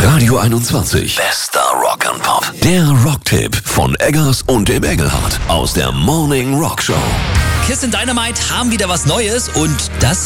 Radio 21. Bester Rock and Pop. Der Rocktipp von Eggers und dem Engelhardt aus der Morning Rock Show. Kiss and Dynamite haben wieder was Neues und das